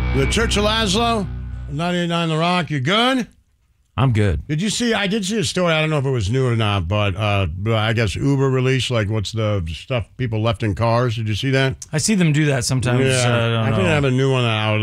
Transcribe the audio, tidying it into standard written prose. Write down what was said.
The Church of Laszlo, 98.9 The Rock. You good? I'm good. Did you see? I did see a story. I don't know if it was new or not, but I guess Uber released what's the stuff people left in cars. Did you see that? I see them do that sometimes. Yeah, I think I have a new one out.